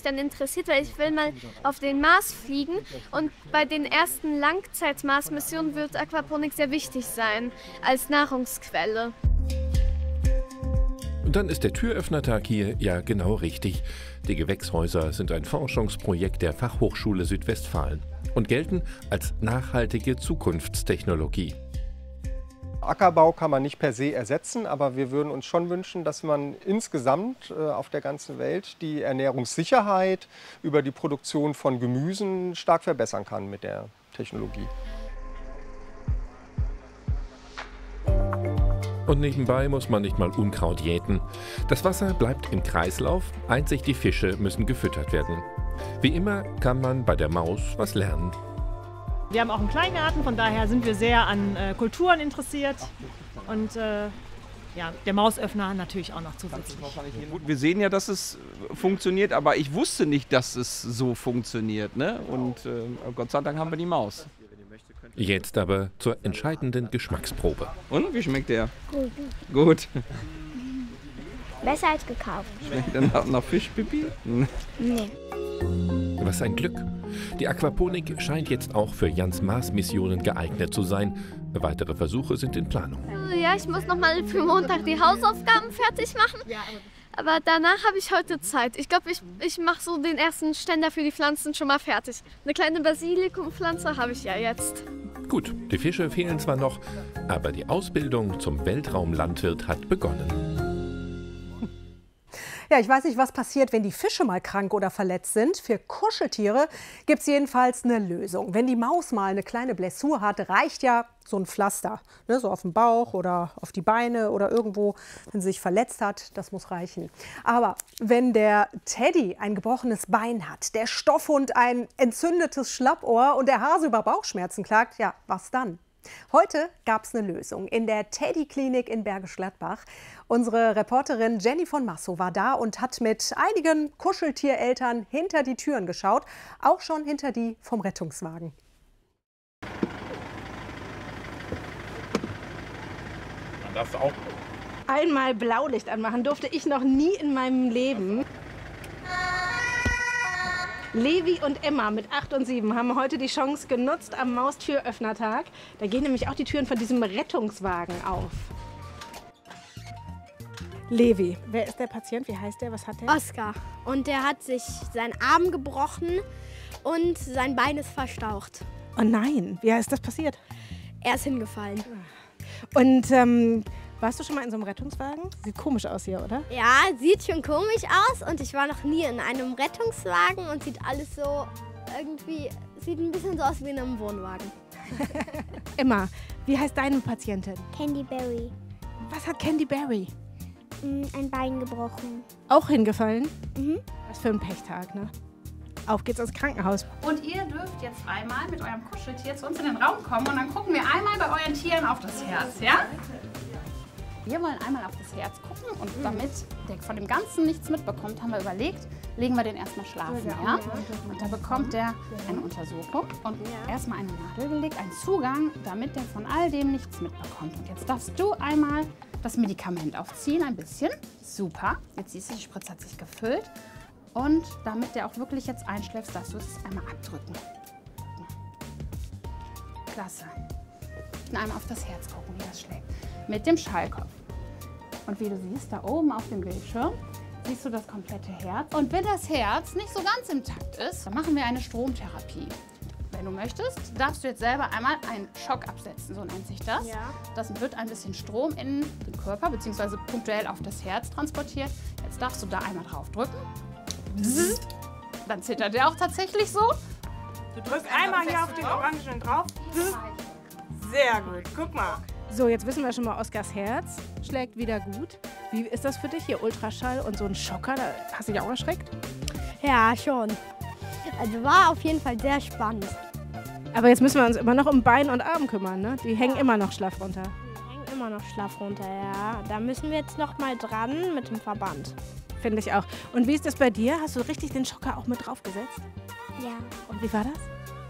mich dann interessiert, weil ich will mal auf den Mars fliegen. Und bei den ersten Langzeit-Mars-Missionen wird Aquaponik sehr wichtig sein als Nahrungsquelle. Und dann ist der Türöffnertag hier ja genau richtig. Die Gewächshäuser sind ein Forschungsprojekt der Fachhochschule Südwestfalen und gelten als nachhaltige Zukunftstechnologie. Ackerbau kann man nicht per se ersetzen, aber wir würden uns schon wünschen, dass man insgesamt auf der ganzen Welt die Ernährungssicherheit über die Produktion von Gemüsen stark verbessern kann mit der Technologie. Und nebenbei muss man nicht mal Unkraut jäten. Das Wasser bleibt im Kreislauf, einzig die Fische müssen gefüttert werden. Wie immer kann man bei der Maus was lernen. Wir haben auch einen Kleingarten, von daher sind wir sehr an Kulturen interessiert. Und ja, der Mausöffner natürlich auch noch zusätzlich. Gut, wir sehen ja, dass es funktioniert, aber ich wusste nicht, dass es so funktioniert. Ne? Und Gott sei Dank haben wir die Maus. Jetzt aber zur entscheidenden Geschmacksprobe. Und, wie schmeckt der? Gut. Gut. Besser als gekauft. Schmeckt der nach Fischpipi? Nee. Was ein Glück. Die Aquaponik scheint jetzt auch für Jans Mars-Missionen geeignet zu sein. Weitere Versuche sind in Planung. Ja, ich muss noch mal für Montag die Hausaufgaben fertig machen. Aber danach habe ich heute Zeit. Ich glaube, ich mache so den ersten Ständer für die Pflanzen schon mal fertig. Eine kleine Basilikumpflanze habe ich ja jetzt. Gut, die Fische fehlen zwar noch, aber die Ausbildung zum Weltraumlandwirt hat begonnen. Ja, ich weiß nicht, was passiert, wenn die Fische mal krank oder verletzt sind. Für Kuscheltiere gibt es jedenfalls eine Lösung. Wenn die Maus mal eine kleine Blessur hat, reicht ja so ein Pflaster. Ne, so auf dem Bauch oder auf die Beine oder irgendwo, wenn sie sich verletzt hat, das muss reichen. Aber wenn der Teddy ein gebrochenes Bein hat, der Stoffhund ein entzündetes Schlappohr und der Hase über Bauchschmerzen klagt, ja, was dann? Heute gab es eine Lösung in der Teddy-Klinik in Bergisch Gladbach. Unsere Reporterin Jenny von Massow war da und hat mit einigen Kuscheltiereltern hinter die Türen geschaut, auch schon hinter die vom Rettungswagen. Man darf auch. Einmal Blaulicht anmachen durfte ich noch nie in meinem Leben. Levi und Emma mit 8 und 7 haben heute die Chance genutzt am Maustüröffnertag. Da gehen nämlich auch die Türen von diesem Rettungswagen auf. Levi, wer ist der Patient? Wie heißt der? Was hat der? Oskar. Und der hat sich seinen Arm gebrochen und sein Bein ist verstaucht. Oh nein, wie ist das passiert? Er ist hingefallen. Und warst du schon mal in so einem Rettungswagen? Sieht komisch aus hier, oder? Ja, sieht schon komisch aus und ich war noch nie in einem Rettungswagen und sieht alles so irgendwie, sieht ein bisschen so aus wie in einem Wohnwagen. Emma, wie heißt deine Patientin? Candy Berry. Was hat Candy Berry? Ein Bein gebrochen. Auch hingefallen? Mhm. Was für ein Pechtag, ne? Auf geht's ins Krankenhaus. Und ihr dürft jetzt einmal mit eurem Kuscheltier zu uns in den Raum kommen und dann gucken wir einmal bei euren Tieren auf das Herz, ja? Wir wollen einmal auf das Herz gucken und damit der von dem Ganzen nichts mitbekommt, haben wir überlegt, legen wir den erstmal schlafen, ja? Und da bekommt der eine Untersuchung und erstmal eine Nadel gelegt, einen Zugang, damit der von all dem nichts mitbekommt. Und jetzt darfst du einmal das Medikament aufziehen, ein bisschen. Super, jetzt siehst du, die Spritze hat sich gefüllt. Und damit der auch wirklich jetzt einschläft, darfst du es einmal abdrücken. Klasse. Und einmal auf das Herz gucken, wie das schlägt. Mit dem Schallkopf. Und wie du siehst, da oben auf dem Bildschirm, siehst du das komplette Herz. Und wenn das Herz nicht so ganz im Takt ist, dann machen wir eine Stromtherapie. Wenn du möchtest, darfst du jetzt selber einmal einen Schock absetzen, so nennt sich das. Ja. Das wird ein bisschen Strom in den Körper bzw. punktuell auf das Herz transportiert. Jetzt darfst du da einmal drauf drücken. Dann zittert der auch tatsächlich so. Du drückst einmal hier auf den Orangen drauf. Sehr gut, guck mal. So, jetzt wissen wir schon mal, Oskars Herz schlägt wieder gut. Wie ist das für dich hier? Ultraschall und so ein Schocker, da hast du dich auch erschreckt? Ja, schon. Also war auf jeden Fall sehr spannend. Aber jetzt müssen wir uns immer noch um Bein und Arm kümmern, ne? Die hängen immer noch schlaff runter. Die hängen immer noch schlaff runter, ja. Da müssen wir jetzt noch mal dran mit dem Verband. Finde ich auch. Und wie ist das bei dir? Hast du richtig den Schocker auch mit draufgesetzt? Ja. Und wie war das?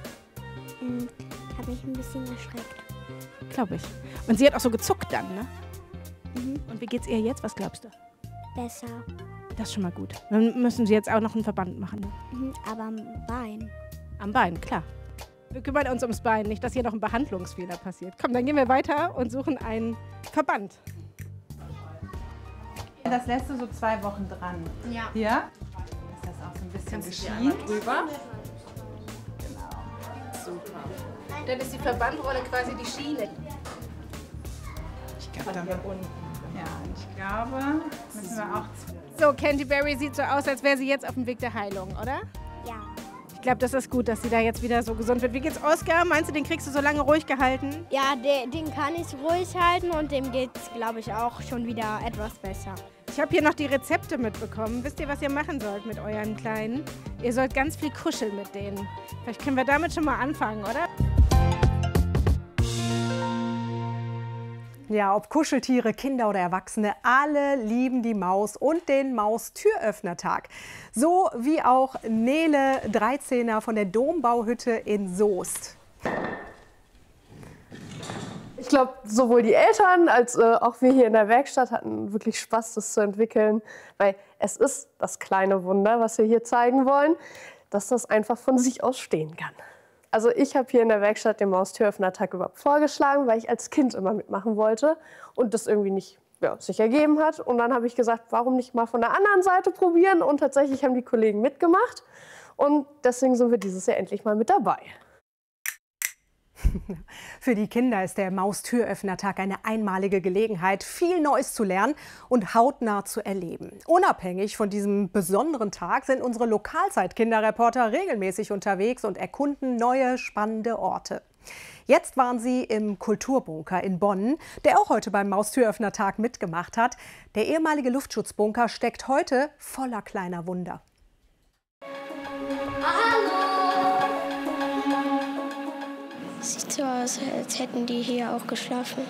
Hat mich ein bisschen erschreckt. Glaube ich. Und sie hat auch so gezuckt dann, ne? Mhm. Und wie geht's ihr jetzt? Was glaubst du? Besser. Das ist schon mal gut. Dann müssen Sie jetzt auch noch einen Verband machen. Aber am Bein. Am Bein, klar. Wir kümmern uns ums Bein, nicht, dass hier noch ein Behandlungsfehler passiert. Komm, dann gehen wir weiter und suchen einen Verband. Das lässt du so 2 Wochen dran. Ja. Hier ist das auch so ein bisschen geschient. Drüber. Genau. Super. Dann ist die Verbandrolle quasi die Schiene. Ich glaube, da unten. Ja, ich glaube, müssen wir auch. So, Canterbury sieht so aus, als wäre sie jetzt auf dem Weg der Heilung, oder? Ja. Ich glaube, das ist gut, dass sie da jetzt wieder so gesund wird. Wie geht's Oskar? Meinst du, den kriegst du so lange ruhig gehalten? Ja, den kann ich ruhig halten und dem geht's, glaube ich, auch schon wieder etwas besser. Ich habe hier noch die Rezepte mitbekommen. Wisst ihr, was ihr machen sollt mit euren Kleinen? Ihr sollt ganz viel kuscheln mit denen. Vielleicht können wir damit schon mal anfangen, oder? Ja, ob Kuscheltiere, Kinder oder Erwachsene, alle lieben die Maus und den Maustüröffnertag. So wie auch Nele 13er von der Dombauhütte in Soest. Ich glaube, sowohl die Eltern als auch wir hier in der Werkstatt hatten wirklich Spaß, das zu entwickeln, weil es ist das kleine Wunder, was wir hier zeigen wollen, dass das einfach von sich aus stehen kann. Also ich habe hier in der Werkstatt den Maustüröffnertag überhaupt vorgeschlagen, weil ich als Kind immer mitmachen wollte und das irgendwie nicht sich ergeben hat. Und dann habe ich gesagt, warum nicht mal von der anderen Seite probieren? Und tatsächlich haben die Kollegen mitgemacht und deswegen sind wir dieses Jahr endlich mal mit dabei. Für die Kinder ist der Maustüröffnertag eine einmalige Gelegenheit, viel Neues zu lernen und hautnah zu erleben. Unabhängig von diesem besonderen Tag sind unsere Lokalzeit-Kinderreporter regelmäßig unterwegs und erkunden neue, spannende Orte. Jetzt waren sie im Kulturbunker in Bonn, der auch heute beim Maustüröffnertag mitgemacht hat. Der ehemalige Luftschutzbunker steckt heute voller kleiner Wunder. Sieht so aus, als hätten die hier auch geschlafen.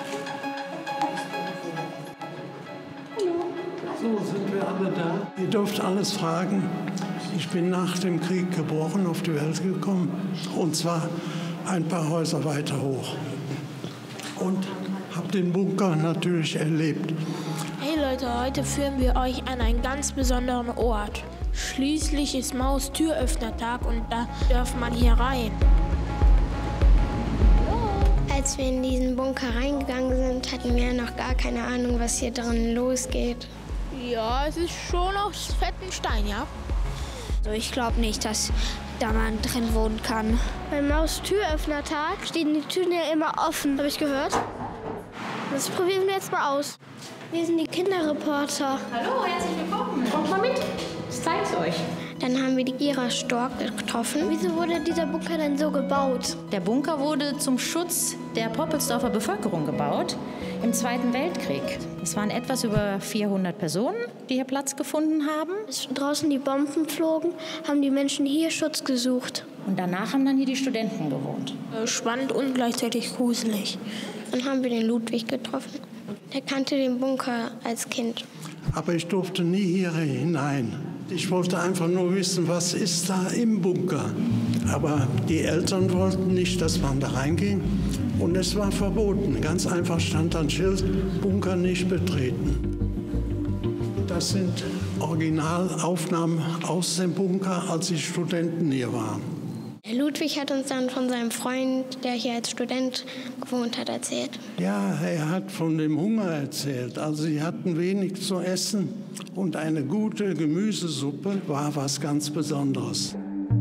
So sind wir alle da. Ihr dürft alles fragen. Ich bin nach dem Krieg geboren, auf die Welt gekommen. Und zwar ein paar Häuser weiter hoch. Und habe den Bunker natürlich erlebt. Hey Leute, heute führen wir euch an einen ganz besonderen Ort. Schließlich ist Maustüröffnertag und da darf man hier rein. Als wir in diesen Bunker reingegangen sind, hatten wir noch gar keine Ahnung, was hier drin losgeht. Ja, es ist schon aus fetten Stein, ja? Also ich glaube nicht, dass da man drin wohnen kann. Beim Maustüröffnertag stehen die Türen ja immer offen, habe ich gehört. Das probieren wir jetzt mal aus. Wir sind die Kinderreporter. Hallo, herzlich willkommen. Kommt mal mit. Ich zeig's euch. Dann haben wir die Ira Stork getroffen. Wieso wurde dieser Bunker denn so gebaut? Der Bunker wurde zum Schutz der Poppelsdorfer Bevölkerung gebaut im Zweiten Weltkrieg. Es waren etwas über 400 Personen, die hier Platz gefunden haben. Als draußen die Bomben flogen, haben die Menschen hier Schutz gesucht. Und danach haben dann hier die Studenten gewohnt. Spannend und gleichzeitig gruselig. Dann haben wir den Ludwig getroffen. Der kannte den Bunker als Kind. Aber ich durfte nie hier hinein. Ich wollte einfach nur wissen, was ist da im Bunker. Aber die Eltern wollten nicht, dass man da reinging. Und es war verboten. Ganz einfach stand ein Schild, Bunker nicht betreten. Das sind Originalaufnahmen aus dem Bunker, als die Studenten hier waren. Ludwig hat uns dann von seinem Freund, der hier als Student gewohnt hat, erzählt. Ja, er hat von dem Hunger erzählt. Also sie hatten wenig zu essen und eine gute Gemüsesuppe war was ganz Besonderes.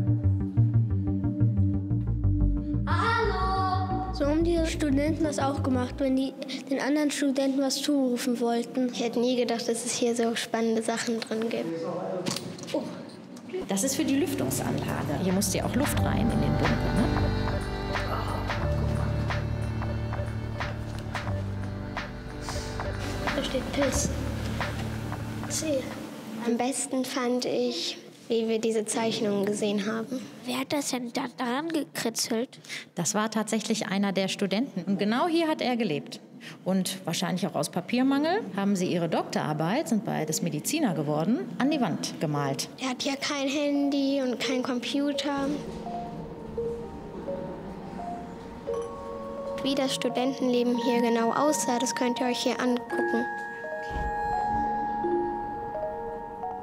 Hallo! So haben die Studenten das auch gemacht, wenn die den anderen Studenten was zurufen wollten. Ich hätte nie gedacht, dass es hier so spannende Sachen drin gibt. Oh. Das ist für die Lüftungsanlage. Hier musste ja auch Luft rein in den Bunker. Ne? Da steht Piss. See. Am besten fand ich, wie wir diese Zeichnungen gesehen haben. Wer hat das denn da dran gekritzelt? Das war tatsächlich einer der Studenten. Und genau hier hat er gelebt. Und wahrscheinlich auch aus Papiermangel haben sie ihre Doktorarbeit, sind beides Mediziner geworden, an die Wand gemalt. Er hat ja kein Handy und kein Computer. Wie das Studentenleben hier genau aussah, das könnt ihr euch hier angucken.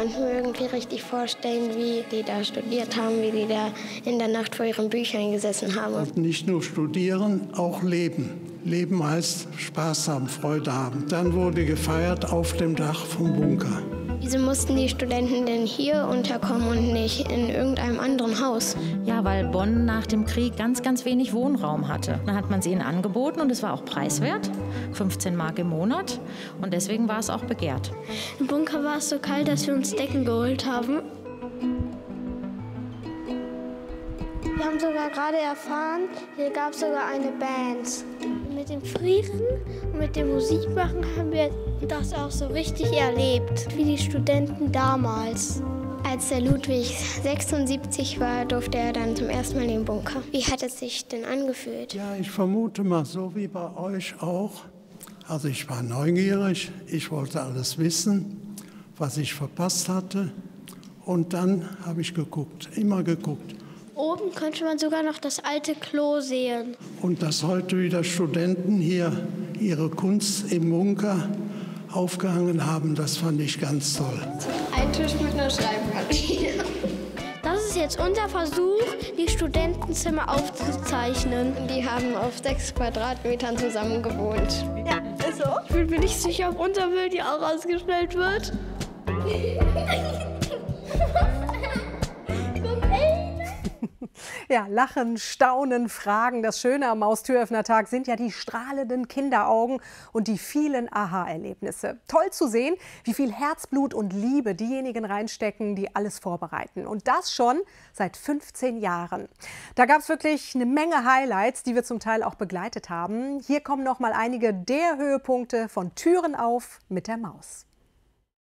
manchmal irgendwie richtig vorstellen, wie die da studiert haben, wie die da in der Nacht vor ihren Büchern gesessen haben. Und nicht nur studieren, auch leben. Leben heißt Spaß haben, Freude haben. Dann wurde gefeiert auf dem Dach vom Bunker. Wieso mussten die Studenten denn hier unterkommen und nicht in irgendeinem anderen Haus? Ja, weil Bonn nach dem Krieg ganz, ganz wenig Wohnraum hatte. Dann hat man sie ihnen angeboten und es war auch preiswert, 15 Mark im Monat. Und deswegen war es auch begehrt. Im Bunker war es so kalt, dass wir uns Decken geholt haben. Wir haben sogar gerade erfahren, hier gab es sogar eine Band. Mit dem Frieren und mit dem Musikmachen haben wir das auch so richtig erlebt, wie die Studenten damals. Als der Ludwig 76 war, durfte er dann zum ersten Mal in den Bunker. Wie hat es sich denn angefühlt? Ja, ich vermute mal so wie bei euch auch. Also ich war neugierig, ich wollte alles wissen, was ich verpasst hatte. Und dann habe ich geguckt, immer geguckt. Oben könnte man sogar noch das alte Klo sehen. Und dass heute wieder Studenten hier ihre Kunst im Bunker aufgehangen haben, das fand ich ganz toll. Ein Tisch mit einer Schreibmaschine. Das ist jetzt unser Versuch, die Studentenzimmer aufzuzeichnen. Die haben auf 6 Quadratmetern zusammen gewohnt. Ja, ist so. Ich bin mir nicht sicher, ob unser Bild hier auch ausgestellt wird. Ja, Lachen, Staunen, Fragen. Das Schöne am Maustüröffnertag sind ja die strahlenden Kinderaugen und die vielen Aha-Erlebnisse. Toll zu sehen, wie viel Herzblut und Liebe diejenigen reinstecken, die alles vorbereiten. Und das schon seit 15 Jahren. Da gab es wirklich eine Menge Highlights, die wir zum Teil auch begleitet haben. Hier kommen noch mal einige der Höhepunkte von Türen auf mit der Maus.